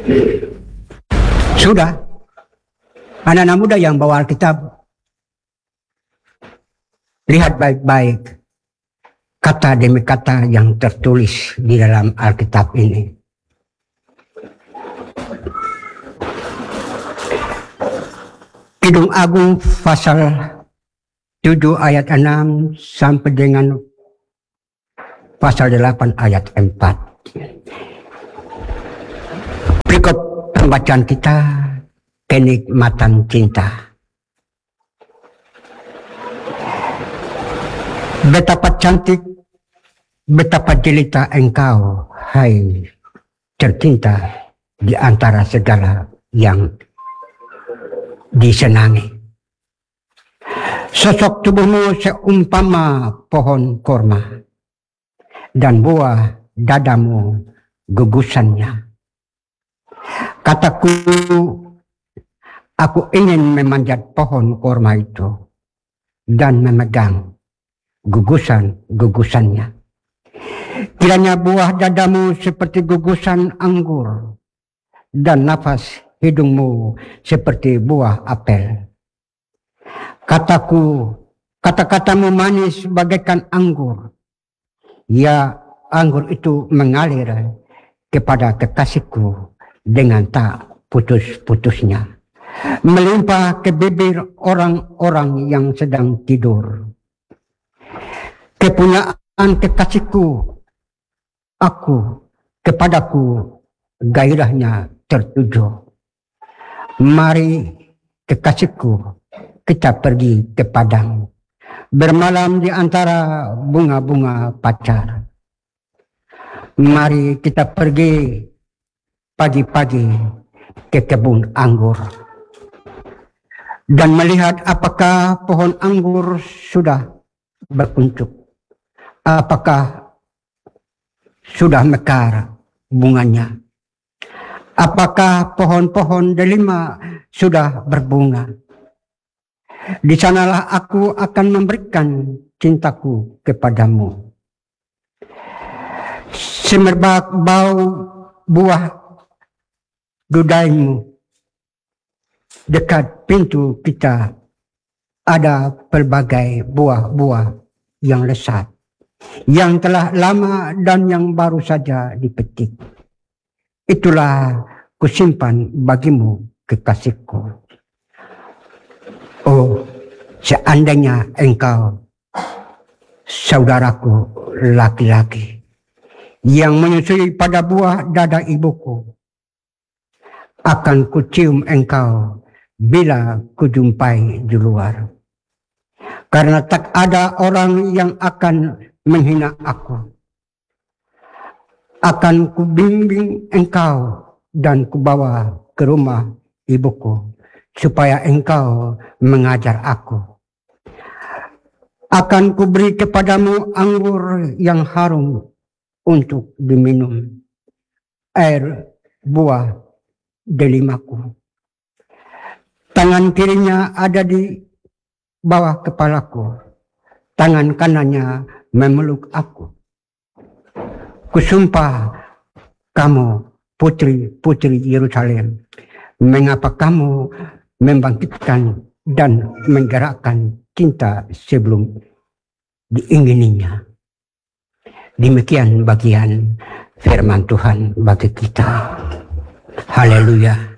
Sudah, anak-anak muda yang bawa Alkitab, lihat baik-baik kata demi kata yang tertulis di dalam Alkitab ini. Kidung Agung pasal 7 ayat 6 sampai dengan pasal 8 ayat 4. Berikut pembacaan kita, kenikmatan cinta. Betapa cantik, betapa jelita engkau, hai tercinta, di antara segala yang disenangi. Sosok tubuhmu seumpama pohon korma, dan buah dadamu gugusannya. Kataku, aku ingin memanjat pohon korma itu dan memegang gugusan-gugusannya. Kiranya buah dadamu seperti gugusan anggur, dan nafas hidungmu seperti buah apel. Kataku, kata-katamu manis bagaikan anggur. Ya, anggur itu mengalir kepada kekasihku dengan tak putus-putusnya, melimpah ke bibir orang-orang yang sedang tidur. Kepunyaan kekasihku, aku, kepadaku gairahnya tertuju. Mari kekasihku, kita pergi ke padang, bermalam di antara bunga-bunga pacar. Mari kita pergi pagi-pagi ke kebun anggur dan melihat apakah pohon anggur sudah berkuncup, apakah sudah mekar bunganya, apakah pohon-pohon delima sudah berbunga. Di sanalah aku akan memberikan cintaku kepadamu. Semerbak bau buah dudaimu. Dekat pintu kita ada pelbagai buah-buah yang lesat, yang telah lama dan yang baru saja dipetik. Itulah kusimpan bagimu, kekasihku. Oh, seandainya engkau, saudaraku laki-laki, yang menyusui pada buah dada ibuku, akan kucium engkau bila kujumpai di luar. Karena tak ada orang yang akan menghina aku. Akan kubimbing engkau dan kubawa ke rumah ibuku, supaya engkau mengajar aku. Akan kuberi kepadamu anggur yang harum untuk diminum, air buah delimaku. Tangan kirinya ada di bawah kepalaku, tangan kanannya memeluk aku. Kusumpah kamu, putri-putri Yerusalem, mengapa kamu membangkitkan dan menggerakkan cinta sebelum diingininya. Demikian bagian firman Tuhan bagi kita. Haleluya.